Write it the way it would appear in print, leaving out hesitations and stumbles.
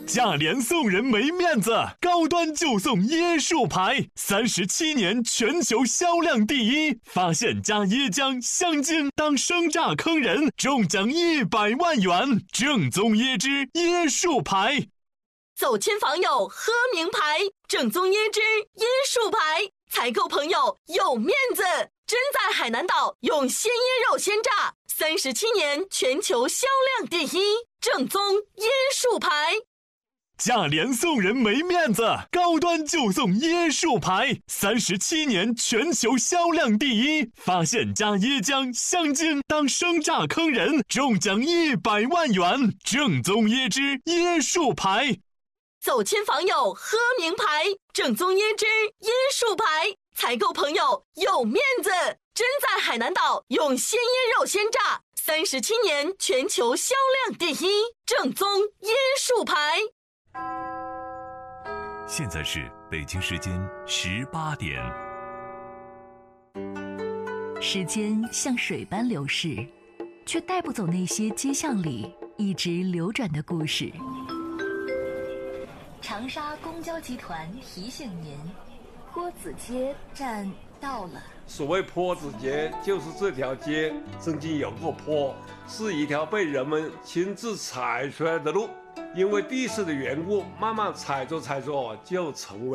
价廉送人没面子，高端就送椰树牌，37年全球销量第一。发现加椰浆、香精当生榨坑人，中奖100万元。正宗椰汁椰树牌。 走亲访友喝名牌，正宗椰汁椰树牌，采购朋友有面子。真在海南岛用鲜椰肉鲜榨，37年全球销量第一，正宗椰树牌。 价廉送人没面子，高端就送椰树牌，37年全球销量第一。发现加椰浆、香精当生榨坑人，中奖100万元。正宗椰汁椰树牌。 走亲访友喝名牌，正宗椰汁椰树牌，采购朋友有面子。真在海南岛用鲜椰肉鲜榨，37年全球销量第一，正宗椰树牌。 现在是北京时间18点。 时间像水般流逝，却带不走那些街巷里一直流转的故事。长沙公交集团提醒您，坡子街站到了。 所谓坡子街，就是这条街曾经有过坡，是一条被人们亲自踩出来的路，因为地势的缘故，慢慢踩着就成为